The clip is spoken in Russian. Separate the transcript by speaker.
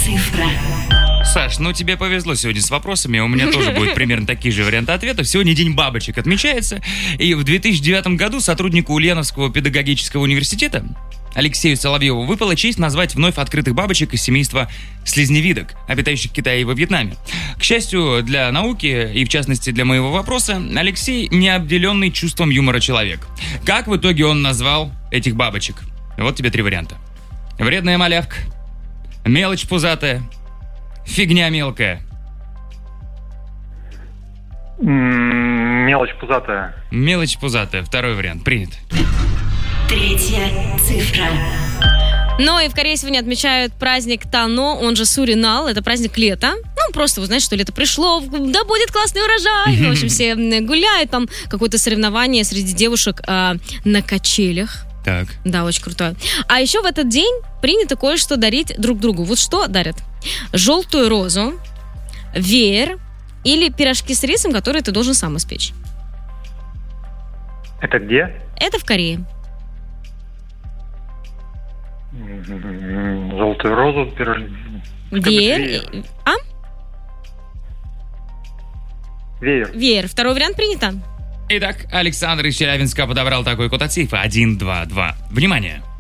Speaker 1: цифра.
Speaker 2: Саш, ну тебе повезло сегодня с вопросами. У меня тоже будут примерно такие же варианты ответов. Сегодня День бабочек отмечается. И в 2009 году сотруднику Ульяновского педагогического университета Алексею Соловьеву выпала честь назвать вновь открытых бабочек из семейства слизневидок, обитающих в Китае и во Вьетнаме. К счастью для науки, и в частности для моего вопроса, Алексей не обделенный чувством юмора человек. Как в итоге он назвал этих бабочек? Вот тебе 3 варианта. Вредная малявка, мелочь пузатая, фигня мелкая.
Speaker 3: Мелочь пузатая.
Speaker 2: Мелочь пузатая. 2-й вариант. Принят.
Speaker 1: 3-я цифра.
Speaker 4: Ну и в Корее сегодня отмечают праздник Тано, он же Суринал, это праздник лета. Ну, просто, вы знаете, что лето пришло, да будет классный урожай. В общем, все гуляют, там какое-то соревнование среди девушек на качелях.
Speaker 2: Так.
Speaker 4: Да, очень крутое. А еще в этот день принято кое-что дарить друг другу. Вот что дарят? Желтую розу, веер или пирожки с рисом, которые ты должен сам испечь.
Speaker 3: Это где?
Speaker 4: Это в Корее.
Speaker 3: Желтую розу,
Speaker 4: Веер. А?
Speaker 3: Веер.
Speaker 4: Веер. 2-й вариант принято.
Speaker 2: Итак, Александр из Челябинска подобрал такой код от сейфа 122. Внимание!